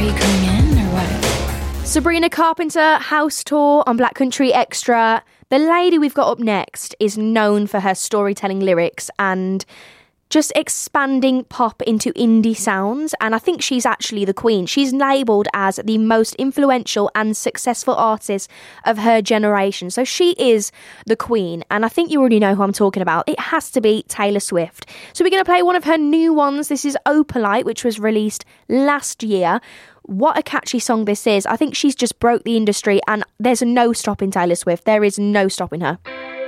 Are you coming in or what? Sabrina Carpenter house tour on Black Country Extra. The lady we've got up next is known for her storytelling lyrics and just expanding pop into indie sounds, and I think she's actually the queen. She's labelled as the most influential and successful artist of her generation, so she is the queen, and I think you already know who I'm talking about. It has to be Taylor Swift. So we're going to play one of her new ones. This is Opalite, which was released last year. What a catchy song this is. I think she's just broke the industry, and there's no stopping Taylor Swift. There is no stopping her.